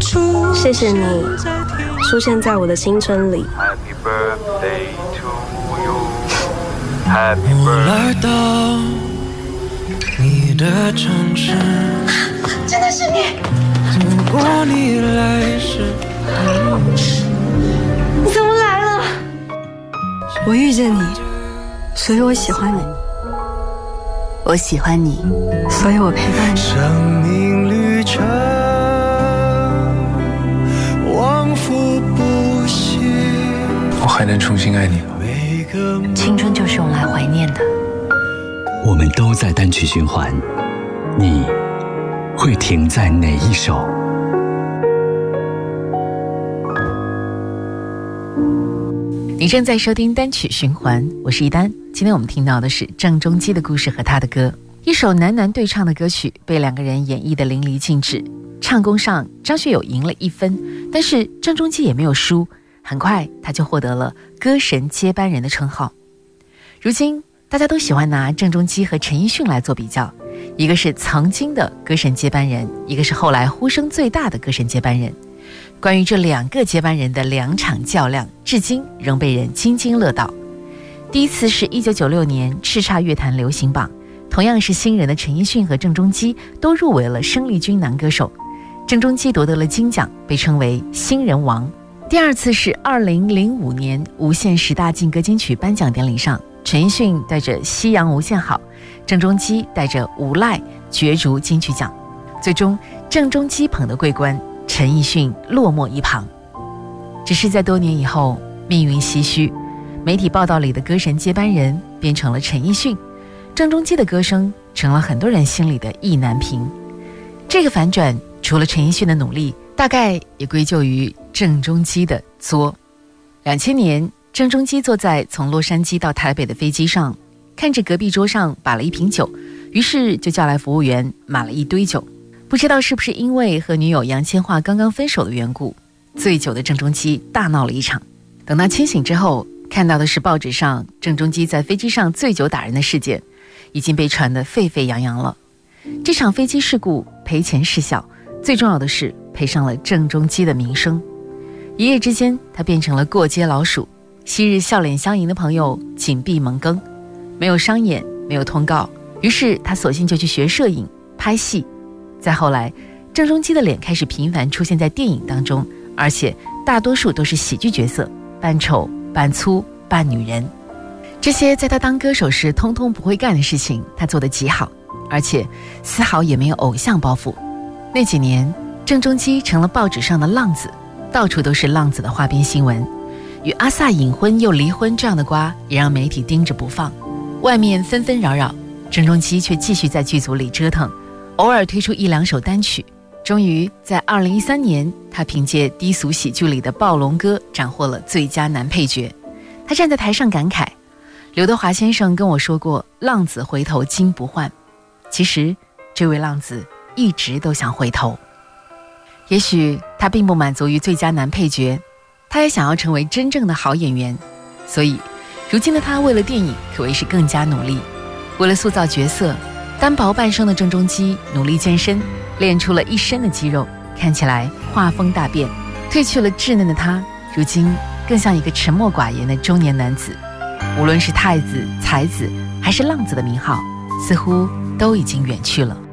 谢谢你出现在我的青春里。 我来到你的城市， 真的是你！ 走过你来时， 你怎么来了？ 我遇见你，所以我喜欢你。 我喜欢你， 所以我陪伴你。 生命旅程往复不息， 我还能重新爱你吗？ 青春就是用来怀念的。 我们都在单曲循环，你会停在哪一首？ 你正在收听单曲循环，我是一丹。今天我们听到的是郑中基的故事和他的歌，一首男男对唱的歌曲，被两个人演绎得淋漓尽致。唱功上张学友赢了1分，但是郑中基也没有输，很快他就获得了歌神接班人的称号。如今大家都喜欢拿郑中基和陈奕迅来做比较，一个是曾经的歌神接班人，一个是后来呼声最大的歌神接班人。关于这2个接班人的2场较量，至今仍被人津津乐道。第一次是1996年叱咤乐坛流行榜，同样是新人的陈奕迅和郑中基都入围了生力军男歌手，郑中基夺得了金奖，被称为新人王。第二次是2005年无线10大劲歌金曲颁奖典礼上，陈奕迅带着《夕阳无限好》，郑中基带着《无赖》角逐金曲奖，最终郑中基捧得桂冠，陈奕迅落寞一旁。只是在多年以后，命运唏嘘，媒体报道里的歌神接班人变成了陈奕迅，郑中基的歌声成了很多人心里的意难平。这个反转除了陈奕迅的努力，大概也归咎于郑中基的作。2000年，郑中基坐在从洛杉矶到台北的飞机上，看着隔壁桌上摆了一瓶酒，于是就叫来服务员买了一堆酒。不知道是不是因为和女友杨千嬅刚刚分手的缘故，醉酒的郑中基大闹了一场。等他清醒之后，看到的是报纸上郑中基在飞机上醉酒打人的事件，已经被传得沸沸扬扬了。这场飞机事故赔钱事小，最重要的是赔上了郑中基的名声。一夜之间，他变成了过街老鼠，昔日笑脸相迎的朋友紧闭门羹，没有商演，没有通告，于是他索性就去学摄影拍戏。再后来，郑中基的脸开始频繁出现在电影当中，而且大多数都是喜剧角色，扮丑扮粗扮女人，这些在他当歌手时通通不会干的事情他做得极好，而且丝毫也没有偶像包袱。那几年，郑中基成了报纸上的浪子，到处都是浪子的花边新闻，与阿萨隐婚又离婚这样的瓜也让媒体盯着不放。外面纷纷扰扰，郑中基却继续在剧组里折腾，偶尔推出1、2首单曲。终于在2013年，他凭借低俗喜剧里的暴龙哥斩获了最佳男配角。他站在台上感慨，刘德华先生跟我说过，浪子回头金不换。其实这位浪子一直都想回头。也许他并不满足于最佳男配角，他也想要成为真正的好演员。所以如今的他为了电影可谓是更加努力。为了塑造角色，单薄半生的郑中基努力健身，练出了一身的肌肉，看起来画风大变。褪去了稚嫩的他，如今更像一个沉默寡言的中年男子。无论是太子、才子还是浪子的名号，似乎都已经远去了。